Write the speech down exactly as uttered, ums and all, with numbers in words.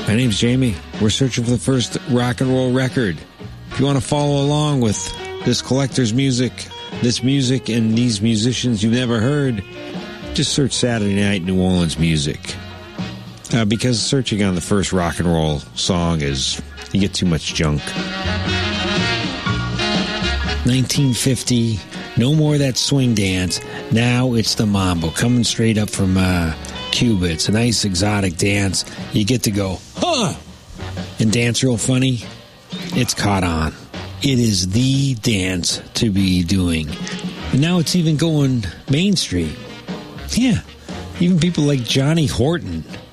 My name's Jamie. We're searching for the first rock and roll record. If you want to follow along with this collector's music, this music, and these musicians you've never heard, just search Saturday Night New Orleans music. Uh, because searching on the first rock and roll song is, you get too much junk. nineteen fifty, no more of that swing dance. Now it's the mambo, coming straight up from uh, Cuba. It's a nice exotic dance. You get to go, huh, and dance real funny. It's caught on. It is the dance to be doing. And now it's even going mainstream. Yeah, even people like Johnny Horton